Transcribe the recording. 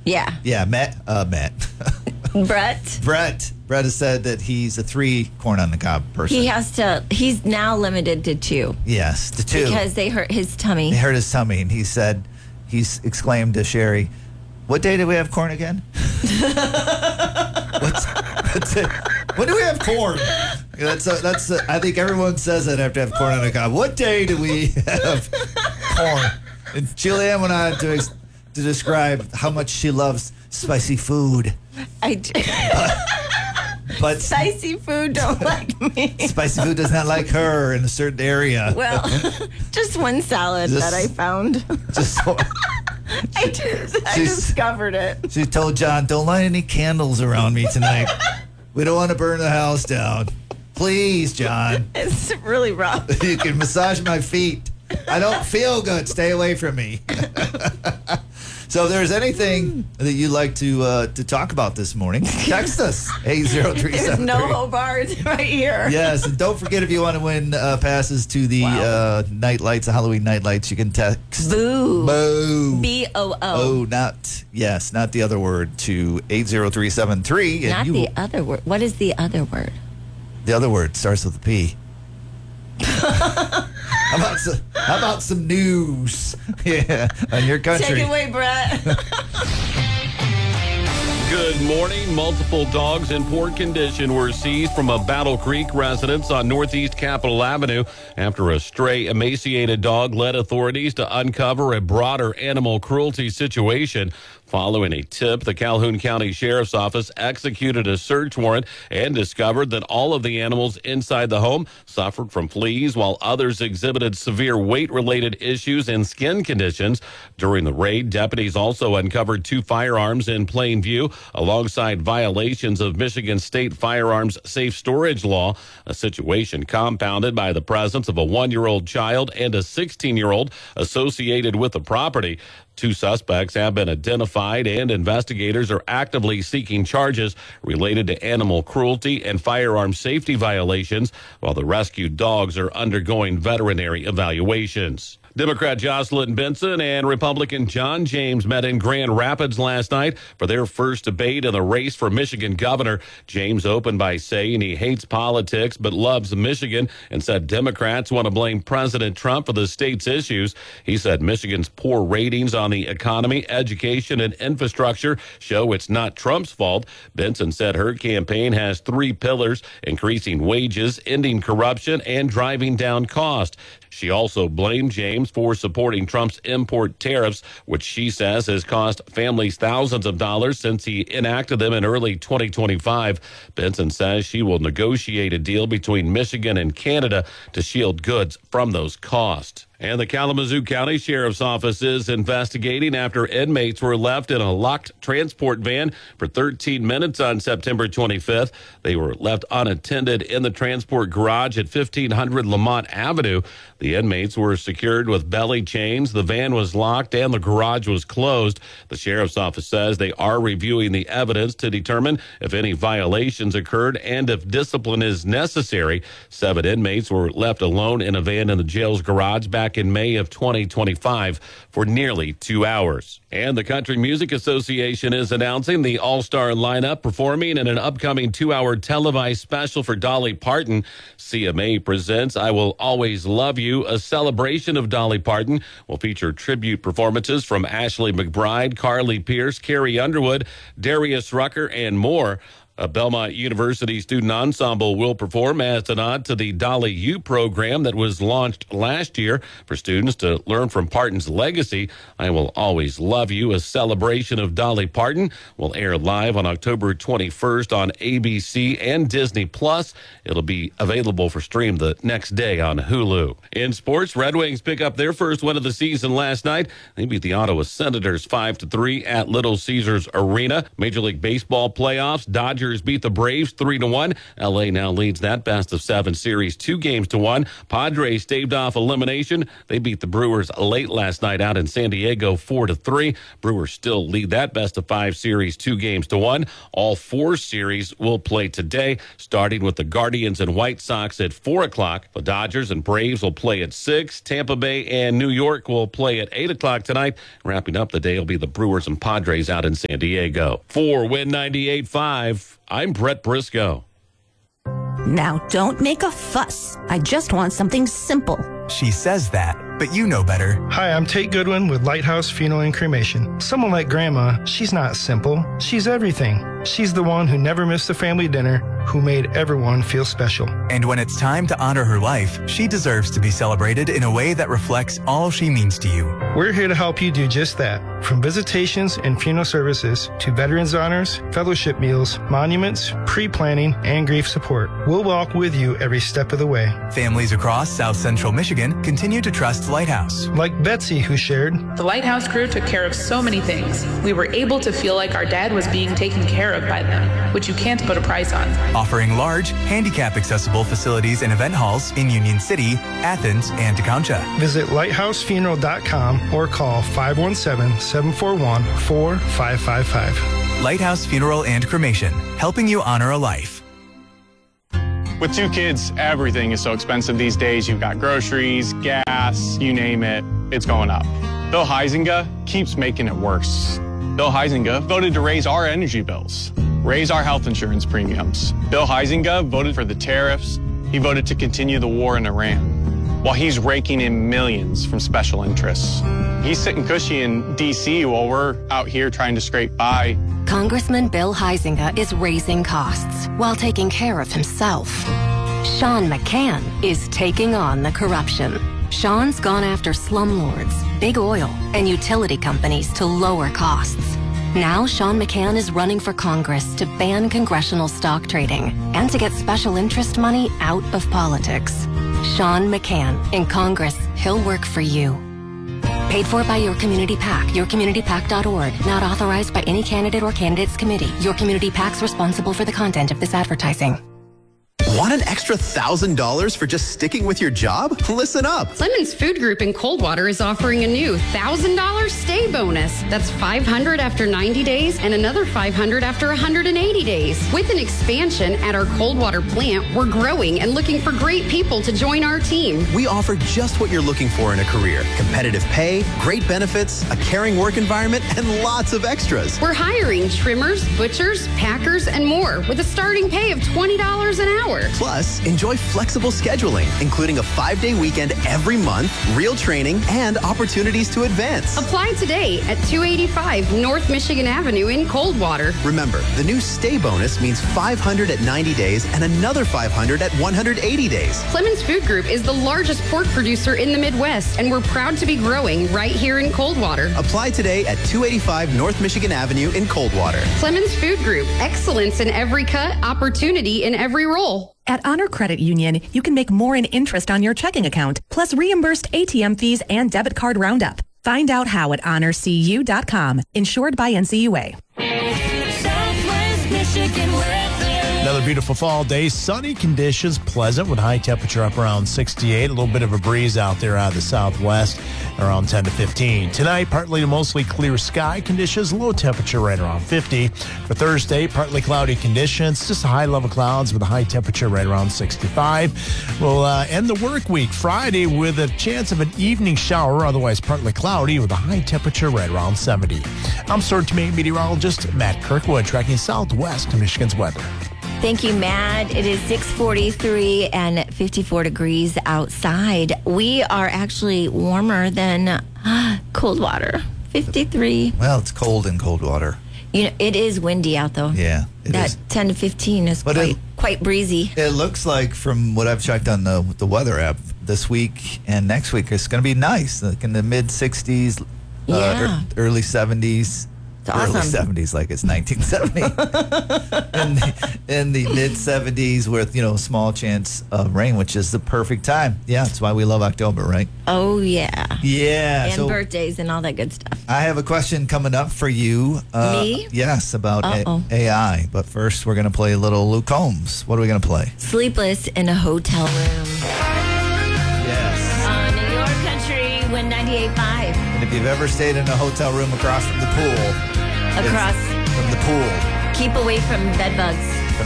Yeah. Yeah, Matt. Brett. Brett has said that he's a 3 corn on the cob person. He's now limited to 2. Yes, to 2. Because they hurt his tummy. They hurt his tummy, and he's exclaimed to Sherry, "What day do we have corn again?" What's it? When do we have corn? That's I think everyone says that after have corn on the cob. What day do we have corn? And Julianne went on to describe how much she loves spicy food. I do. But spicy food don't like me. Spicy food does not like her in a certain area. Well, just one salad that I found. I discovered it. She told John, "Don't light any candles around me tonight. We don't want to burn the house down. Please, John." It's really rough. You can massage my feet. I don't feel good. Stay away from me. So if there's anything that you'd like to talk about this morning, text us, 80373. There's no Hobart right here. Yes, and don't forget, if you want to win passes to the night lights, the Halloween night lights, you can text Boo. BOO. BOO. Not the other word, to 80373. Not the other word. What is the other word? The other word starts with a P. How about some news? Yeah, on your country. Take it away, Brett. Good morning. Multiple dogs in poor condition were seized from a Battle Creek residence on Northeast Capitol Avenue after a stray, emaciated dog led authorities to uncover a broader animal cruelty situation. Following a tip, the Calhoun County Sheriff's Office executed a search warrant and discovered that all of the animals inside the home suffered from fleas, while others exhibited severe weight-related issues and skin conditions. During the raid, deputies also uncovered 2 firearms in plain view, alongside violations of Michigan State Firearms Safe Storage Law, a situation compounded by the presence of a 1-year-old child and a 16-year-old associated with the property. 2 suspects have been identified, and investigators are actively seeking charges related to animal cruelty and firearm safety violations, while the rescued dogs are undergoing veterinary evaluations. Democrat Jocelyn Benson and Republican John James met in Grand Rapids last night for their first debate in the race for Michigan governor. James opened by saying he hates politics but loves Michigan, and said Democrats want to blame President Trump for the state's issues. He said Michigan's poor ratings on the economy, education, and infrastructure show it's not Trump's fault. Benson said her campaign has 3 pillars: increasing wages, ending corruption, and driving down cost. She also blamed James for supporting Trump's import tariffs, which she says has cost families thousands of dollars since he enacted them in early 2025. Benson says she will negotiate a deal between Michigan and Canada to shield goods from those costs. And the Kalamazoo County Sheriff's Office is investigating after inmates were left in a locked transport van for 13 minutes on September 25th. They were left unattended in the transport garage at 1500 Lamont Avenue. The inmates were secured with belly chains. The van was locked and the garage was closed. The Sheriff's Office says they are reviewing the evidence to determine if any violations occurred and if discipline is necessary. 7 inmates were left alone in a van in the jail's garage back in May of 2025 for nearly 2 hours. And the Country Music Association is announcing the all-star lineup performing in an upcoming 2-hour televised special for Dolly Parton. CMA presents I Will Always Love You, a celebration of Dolly Parton. Will feature tribute performances from Ashley McBryde, Carly Pierce, Carrie Underwood, Darius Rucker, and more. A Belmont University student ensemble will perform as a nod to the Dolly U program that was launched last year for students to learn from Parton's legacy. I Will Always Love You, a celebration of Dolly Parton, will air live on October 21st on ABC and Disney+. It'll be available for stream the next day on Hulu. In sports, Red Wings pick up their first win of the season last night. They beat the Ottawa Senators 5-3 at Little Caesars Arena. Major League Baseball playoffs, Dodgers beat the Braves 3-1. LA now leads that best-of-7 series 2-1. Padres staved off elimination. They beat the Brewers late last night out in San Diego 4-3. Brewers still lead that best-of-5 series 2-1. All 4 series will play today, starting with the Guardians and White Sox at 4 o'clock. The Dodgers and Braves will play at 6. Tampa Bay and New York will play at 8 o'clock tonight. Wrapping up the day will be the Brewers and Padres out in San San Diego. For Win 98.5, I'm Brett Briscoe. Now, don't make a fuss. I just want something simple. She says that, but you know better. Hi, I'm Tate Goodwin with Lighthouse Funeral and Cremation. Someone like Grandma, she's not simple. She's everything. She's the one who never missed a family dinner, who made everyone feel special. And when it's time to honor her life, she deserves to be celebrated in a way that reflects all she means to you. We're here to help you do just that. From visitations and funeral services to veterans honors, fellowship meals, monuments, pre-planning, and grief support. We'll walk with you every step of the way. Families across South Central Michigan continue to trust Lighthouse. Like Betsy, who shared, "The Lighthouse crew took care of so many things. We were able to feel like our dad was being taken care of by them, which you can't put a price on." Offering large, handicap-accessible facilities and event halls in Union City, Athens, and Tecumseh. Visit lighthousefuneral.com or call 517-741-4555. Lighthouse Funeral and Cremation, helping you honor a life. With 2 kids, everything is so expensive these days. You've got groceries, gas, you name it, it's going up. Bill Huizenga keeps making it worse. Bill Huizenga voted to raise our energy bills, raise our health insurance premiums. Bill Huizenga voted for the tariffs. He voted to continue the war in Iran, while he's raking in millions from special interests. He's sitting cushy in D.C. while we're out here trying to scrape by. Congressman Bill Huizenga is raising costs while taking care of himself. Sean McCann is taking on the corruption. Sean's gone after slumlords, big oil, and utility companies to lower costs. Now Sean McCann is running for Congress to ban congressional stock trading and to get special interest money out of politics. Sean McCann. In Congress, he'll work for you. Paid for by Your Community PAC, yourcommunitypac.org. Not authorized by any candidate or candidates committee. Your Community PAC's responsible for the content of this advertising. Want an extra $1,000 for just sticking with your job? Listen up. Clemens Food Group in Coldwater is offering a new $1,000 stay bonus. That's $500 after 90 days and another $500 after 180 days. With an expansion at our Coldwater plant, we're growing and looking for great people to join our team. We offer just what you're looking for in a career. Competitive pay, great benefits, a caring work environment, and lots of extras. We're hiring trimmers, butchers, packers, and more with a starting pay of $20 an hour. Plus, enjoy flexible scheduling, including a 5-day weekend every month, real training, and opportunities to advance. Apply today at 285 North Michigan Avenue in Coldwater. Remember, the new stay bonus means $500 at 90 days and another $500 at 180 days. Clemens Food Group is the largest pork producer in the Midwest, and we're proud to be growing right here in Coldwater. Apply today at 285 North Michigan Avenue in Coldwater. Clemens Food Group, excellence in every cut, opportunity in every role. At Honor Credit Union, you can make more in interest on your checking account, plus reimbursed ATM fees and debit card roundup. Find out how at honorcu.com. Insured by NCUA. Southwest Michigan weather. Another beautiful fall day. Sunny conditions, pleasant with high temperature up around 68. A little bit of a breeze out there out of the southwest, around 10 to 15. Tonight, partly to mostly clear sky conditions, low temperature right around 50. For Thursday, partly cloudy conditions, just high level clouds with a high temperature right around 65. We'll end the work week Friday with a chance of an evening shower, otherwise partly cloudy with a high temperature right around 70. I'm Sword meteorologist Matt Kirkwood, tracking southwest Michigan's weather. Thank you, Matt. It is 6:43 and 54 degrees outside. We are actually warmer than Coldwater, 53. Well, it's cold in Coldwater. You know, it is windy out, though. Yeah, it that is. 10 to 15 is quite breezy. It looks like, from what I've checked on the weather app, this week and next week it's going to be nice, like in the mid 60s, early 70s. Early 70s, like it's 1970. in the mid 70s with, small chance of rain, which is the perfect time. Yeah, that's why we love October, right? Oh, yeah. Yeah. And birthdays and all that good stuff. I have a question coming up for you. Me? Yes, about AI. But first, we're going to play a little Luke Combs. What are we going to play? Sleepless in a Hotel Room. Yes. On New York Country, Win 98.5. And if you've ever stayed in a hotel room across from the pool, Across from the pool, keep away from bed bugs.